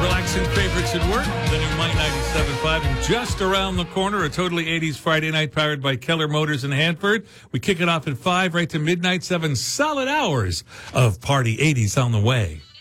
Relaxing favorites at work, the new Might 97.5, and just around the corner, a totally 80s Friday night powered by Keller Motors in Hanford. We kick it off at 5 right to midnight, 7 solid hours of Party 80s on the way.